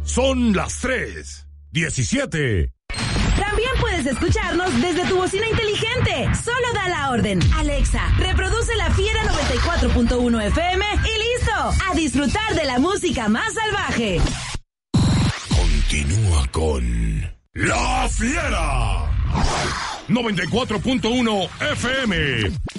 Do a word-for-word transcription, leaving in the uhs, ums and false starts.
Son las tres diecisiete. También puedes escucharnos desde tu bocina inteligente. Solo da la orden. Alexa, reproduce La Fiera noventa y cuatro punto uno F M y listo. A disfrutar de la música más salvaje. Continúa con La Fiera noventa y cuatro punto uno F M.